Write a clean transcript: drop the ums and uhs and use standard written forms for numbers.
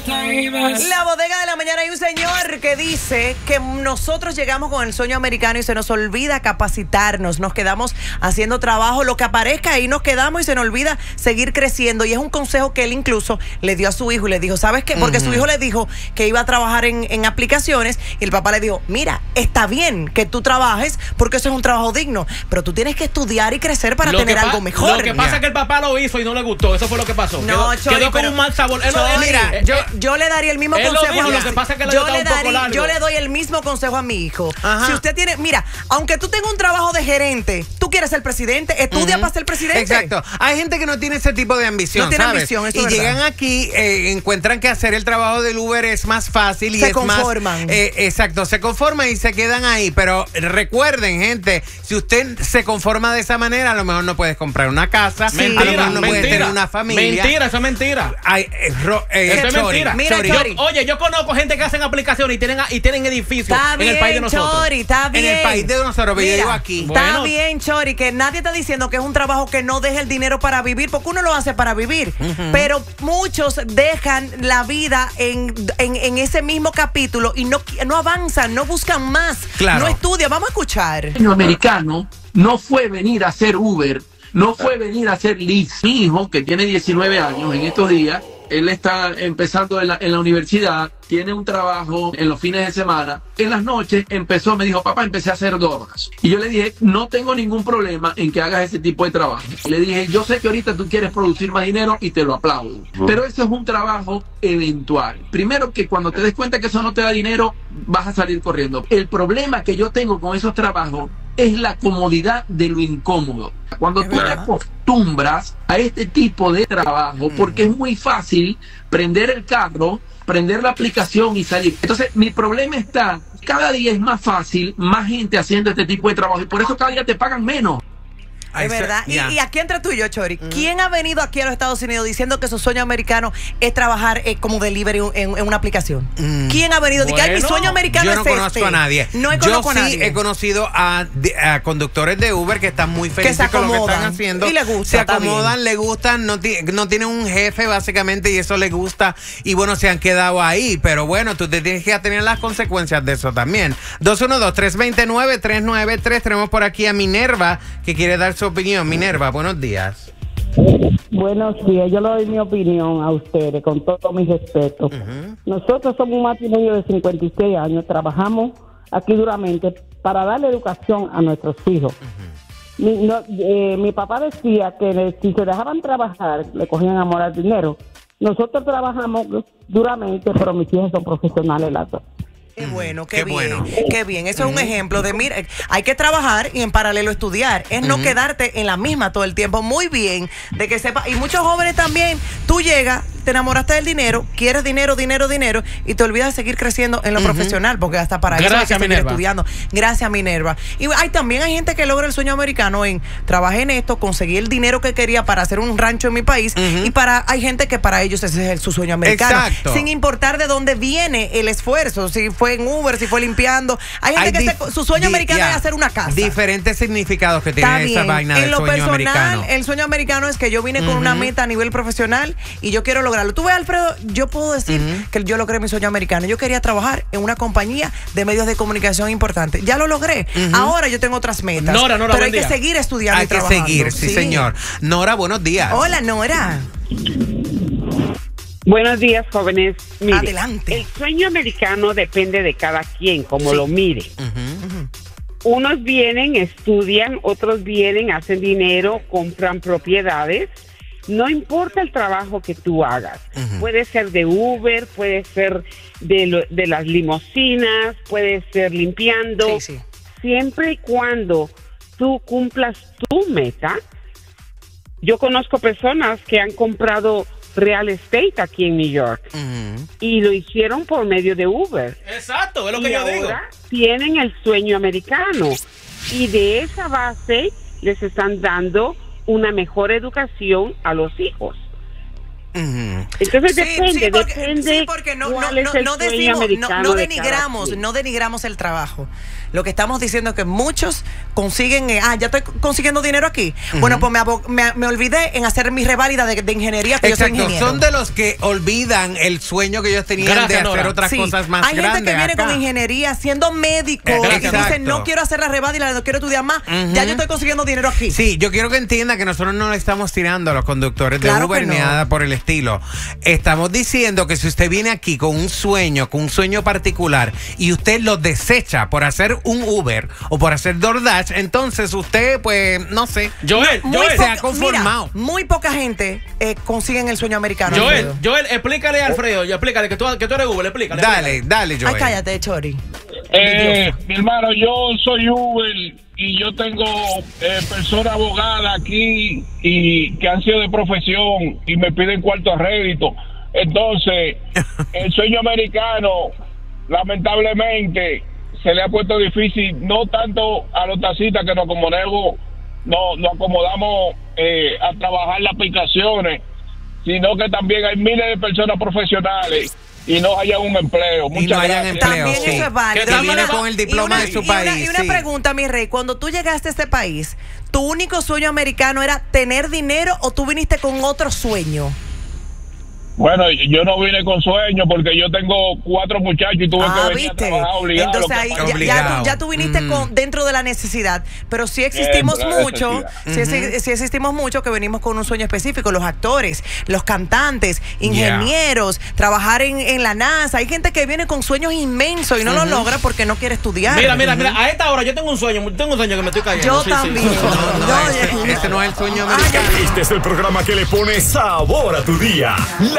La bodega de la mañana. Hay un señor que dice que nosotros llegamos con el sueño americano y se nos olvida capacitarnos. Nos quedamos haciendo trabajo, lo que aparezca, ahí nos quedamos y se nos olvida seguir creciendo. Y es un consejo que él incluso le dio a su hijo y le dijo, ¿sabes qué? Porque su hijo le dijo que iba a trabajar en aplicaciones y el papá le dijo, mira, está bien que tú trabajes porque eso es un trabajo digno, pero tú tienes que estudiar y crecer para tener algo mejor. Lo que pasa es que el papá lo hizo y no le gustó. Eso fue lo que pasó. No, quedó con un mal sabor. Mira, yo le daría el mismo consejo a mi hijo. Lo que pasa es que yo le doy el mismo consejo a mi hijo. Ajá. Si usted tiene, mira, aunque tú tengas un trabajo de gerente, tú quieres ser presidente, estudia para ser presidente. Exacto. Hay gente que no tiene ese tipo de ambición, no tiene ¿sabes? ambición, y llegan aquí, encuentran que hacer el trabajo del Uber es más fácil y se conforman. Exacto, se conforman y se quedan ahí. Pero recuerden, gente, si usted se conforma de esa manera, a lo mejor no puedes comprar una casa, mentira, a lo mejor no puedes tener una familia. Mentira, eso es mentira. Eso es mentira. Mira, Chori. Oye, yo conozco gente que hacen aplicaciones y tienen edificios en el país de nosotros. Chori, está bien. En el país de nosotros, yo digo aquí. Está bien, Chori, que nadie está diciendo que es un trabajo que no deje el dinero para vivir, porque uno lo hace para vivir. Pero muchos dejan la vida en ese mismo capítulo y no avanzan, no buscan más, no estudian. Vamos a escuchar. El sueño americano no fue venir a hacer Uber, no fue venir a hacer Lyft. Mi hijo, que tiene 19 años en estos días, él está empezando en la universidad, tiene un trabajo en los fines de semana. En las noches me dijo, papá, empecé a hacer drogas. Y yo le dije, no tengo ningún problema en que hagas ese tipo de trabajo. Y le dije, yo sé que ahorita tú quieres producir más dinero y te lo aplaudo. Pero eso es un trabajo eventual. Primero, que cuando te des cuenta que eso no te da dinero, vas a salir corriendo. El problema que yo tengo con esos trabajos es la comodidad de lo incómodo. Cuando tú te acostumbras a este tipo de trabajo, porque es muy fácil prender el carro, prender la aplicación y salir. Entonces, mi problema está, cada día es más fácil, más gente haciendo este tipo de trabajo y por eso cada día te pagan menos. Es verdad. Y aquí entre tú y yo, Chori, ¿quién ha venido aquí a los Estados Unidos diciendo que su sueño americano es trabajar como delivery en una aplicación? ¿Quién ha venido? Bueno, mi sueño americano yo no conozco a nadie. No conozco a nadie. Yo sí he conocido a conductores de Uber que están muy felices con lo que están haciendo. Y les gusta. Se acomodan, les gustan, no tienen un jefe básicamente y eso les gusta. Y bueno, se han quedado ahí. Pero bueno, tú te tienes que tener las consecuencias de eso también. 212-329-393. Tenemos por aquí a Minerva que quiere dar su opinión. Minerva, buenos días. Buenos días, yo le doy mi opinión a ustedes con todo mi respeto. Nosotros somos un matrimonio de 56 años, trabajamos aquí duramente para darle educación a nuestros hijos. Mi papá decía que si se dejaban trabajar, le cogían amor al dinero. Nosotros trabajamos duramente, pero mis hijos son profesionales las dos. Qué bueno, qué bien. Qué bien. Eso es un ejemplo de, mira, hay que trabajar y en paralelo estudiar. Es no quedarte en la misma todo el tiempo. Muy bien, de que sepa. Y muchos jóvenes también, tú llegas, te enamoraste del dinero, quieres dinero y te olvidas de seguir creciendo en lo profesional, porque hasta para eso hay que seguir estudiando. Gracias, Minerva. Y también hay gente que logra el sueño americano trabajé en esto, conseguí el dinero que quería para hacer un rancho en mi país, y hay gente que para ellos ese es su sueño americano. Exacto. Sin importar de dónde viene el esfuerzo, si fue en Uber, si fue limpiando. Hay gente que su sueño americano es hacer una casa. Diferentes significados que tiene esa vaina del sueño americano. El sueño americano es que yo vine con una meta a nivel profesional y yo quiero lograrlo. Tú ves, Alfredo, yo puedo decir que yo logré mi sueño americano. Yo quería trabajar en una compañía de medios de comunicación importante. Ya lo logré. Ahora yo tengo otras metas. Nora, pero hay que seguir estudiando y trabajando. Hay que seguir, sí, señor. Nora, buenos días. Hola, Nora. Buenos días, jóvenes. Mire, adelante. El sueño americano depende de cada quien, como lo mire. Unos vienen, estudian, otros vienen, hacen dinero, compran propiedades. No importa el trabajo que tú hagas. Puede ser de Uber, puede ser de las limusinas, puede ser limpiando. Siempre y cuando tú cumplas tu meta. Yo conozco personas que han comprado real estate aquí en New York y lo hicieron por medio de Uber. Exacto, es lo que yo digo. Ahora tienen el sueño americano y de esa base les están dando una mejor educación a los hijos. Entonces depende porque no denigramos el trabajo. Lo que estamos diciendo es que muchos consiguen, ya estoy consiguiendo dinero aquí. Bueno, pues me olvidé en hacer mi reválida de ingeniería, que yo soy ingeniero. Son de los que olvidan el sueño que ellos tenían de hacer otras cosas más grandes. Hay gente que viene con ingeniería, siendo médico, que dice, no quiero hacer la reválida, no quiero estudiar más, ya yo estoy consiguiendo dinero aquí. Sí, yo quiero que entienda que nosotros no le estamos tirando a los conductores de Uber ni nada por el estilo. Estamos diciendo que si usted viene aquí con un sueño particular y usted lo desecha por hacer un Uber o por hacer DoorDash, entonces usted, pues, no sé. Joel, se ha conformado. Mira, muy poca gente consiguen el sueño americano. Joel, explícale a Alfredo, explícale que tú eres Uber, explícale. Dale, Joel. Ay, cállate, Chori. Mi hermano, yo soy Uber y yo tengo personas abogadas aquí y que han sido de profesión y me piden cuarto a rédito. Entonces, el sueño americano, lamentablemente, se le ha puesto difícil, no tanto a los taxistas que nos acomodamos a trabajar las aplicaciones, sino que también hay miles de personas profesionales y no haya un empleo. Muchas gracias. También eso es válido. Que viene con el diploma de su país. Y una pregunta, mi rey, cuando tú llegaste a este país, ¿tu único sueño americano era tener dinero o tú viniste con otro sueño? Bueno, yo no vine con sueño porque yo tengo 4 muchachos y tuve que venir a trabajar obligado. Entonces ahí ya tú viniste dentro de la necesidad. Pero sí existimos mucho, sí existimos mucho que venimos con un sueño específico. Los actores, los cantantes, ingenieros, trabajar en la NASA. Hay gente que viene con sueños inmensos y no lo logra porque no quiere estudiar. Mira, a esta hora yo tengo un sueño que me estoy cayendo. Yo también. Ese no es el sueño americano. Este es el programa que le pone sabor a tu día.